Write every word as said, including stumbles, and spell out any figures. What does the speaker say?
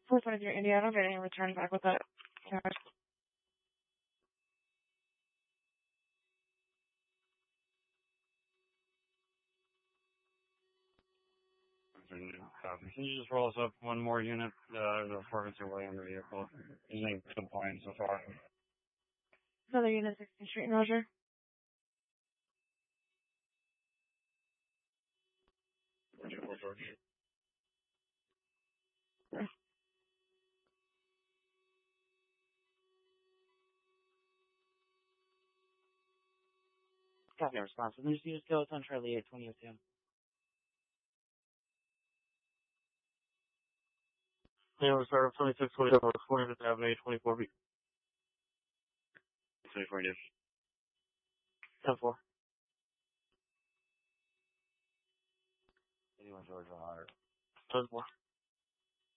four twenty-three Indiana, getting a return back with that cash. Copy. Can you just roll us up one more unit, uh, the Ferguson William vehicle? Using the point so far. Another unit, sixteenth Street, Roger. Roger, Roger. Copy response. Let me just use go on Charlie eight twenty oh two. Yeah, we'll start up twenty-six twenty-four, four hundredth Avenue, twenty-four feet. twenty-four, yes. ten four. eighty-one Georgia, one hundred. ten four.